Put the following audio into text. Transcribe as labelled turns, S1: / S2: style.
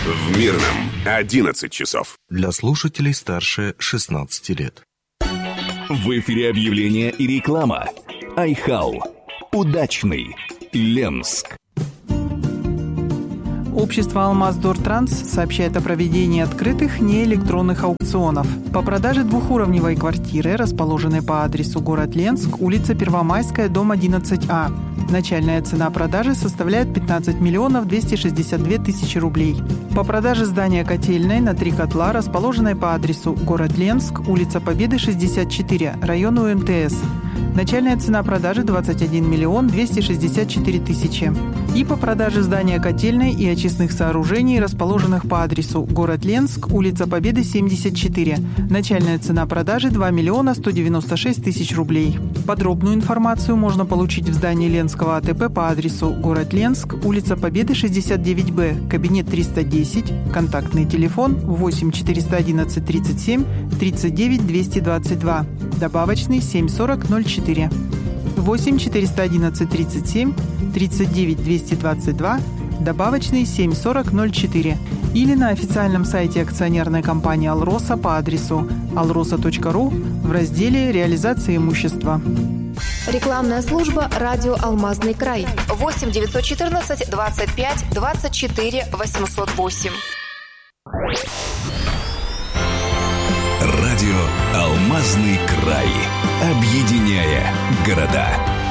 S1: В Мирном 11 часов.
S2: Для слушателей старше 16 лет.
S3: В эфире объявление и реклама. Айхау. Удачный. Ленск.
S4: Общество «Алмаздортранс» сообщает о проведении открытых неэлектронных аукционов по продаже двухуровневой квартиры, расположенной по адресу город Ленск, улица Первомайская, дом 11А. Начальная цена продажи составляет 15 миллионов 262 тысячи рублей. По продаже здания котельной на 3 котла, расположенной по адресу город Ленск, улица Победы, 64, район УМТС. Начальная цена продажи 21 миллион 264 тысячи. И по продаже здания котельной и очистных сооружений, расположенных по адресу город Ленск, улица Победы, 74. Начальная цена продажи 2 миллиона 196 тысяч рублей. Подробную информацию можно получить в здании Ленского АТП по адресу город Ленск, улица Победы, 69Б, кабинет 310, контактный телефон 8 411 37 39 222, добавочный 740 04. 8 411 37 39 222, добавочный 740 04. Или на официальном сайте акционерной компании «Алроса» по адресу alrosa.ru в разделе «Реализация имущества».
S5: Рекламная служба «Радио Алмазный край». 8 914 25 24 808.
S3: Радио «Алмазный край». Объединяя города.